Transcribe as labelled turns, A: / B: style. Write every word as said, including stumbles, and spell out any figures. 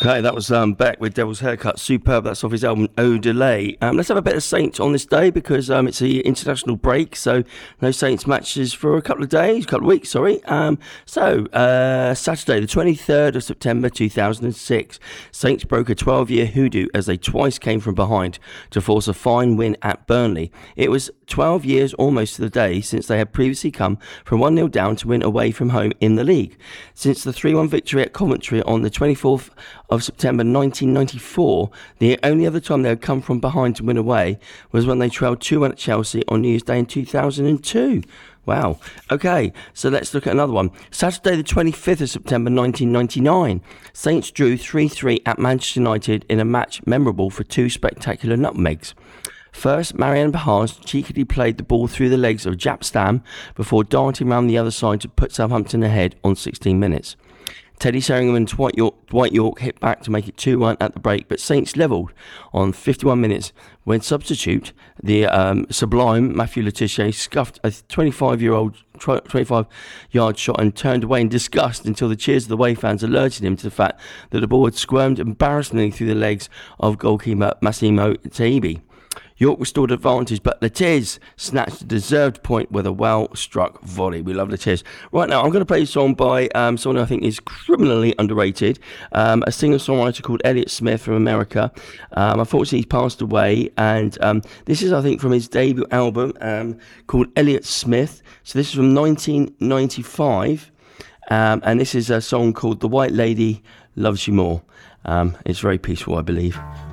A: Okay, that was um, Beck with Devil's Haircut. Superb. That's off his album Au Delay. Um, let's have a bit of Saints on this day because um, it's the international break, so no Saints matches for a couple of days, a couple of weeks, sorry. Um, so, uh, Saturday, the twenty-third of September two thousand six, Saints broke a twelve-year hoodoo as they twice came from behind to force a fine win at Burnley. It was twelve years almost to the day since they had previously come from one nil down to win away from home in the league. Since the three one victory at Coventry on the twenty-fourth of September nineteen ninety-four, the only other time they had come from behind to win away was when they trailed two one at Chelsea on New Year's Day in two thousand two. Wow. Okay, so let's look at another one. Saturday the twenty-fifth of September nineteen ninety-nine, Saints drew three three at Manchester United in a match memorable for two spectacular nutmegs. First, Marianne Bahars cheekily played the ball through the legs of Jaap Stam before darting round the other side to put Southampton ahead on sixteen minutes. Teddy Sheringham and Dwight York, Dwight York hit back to make it two one at the break, but Saints levelled on fifty-one minutes when substitute, the um, sublime Matthew Le Tissier scuffed a twenty-five-year-old twenty-five-yard shot and turned away in disgust until the cheers of the away fans alerted him to the fact that the ball had squirmed embarrassingly through the legs of goalkeeper Massimo Taibi. York restored advantage, but Letiz snatched a deserved point with a well-struck volley. We love Letiz. Right now, I'm going to play a song by um, someone I think is criminally underrated, um, a singer-songwriter called Elliott Smith from America. Um, unfortunately, he's passed away, and um, this is, I think, from his debut album um, called Elliott Smith. So this is from nineteen ninety-five, um, and this is a song called The White Lady Loves You More. Um, it's very peaceful, I believe.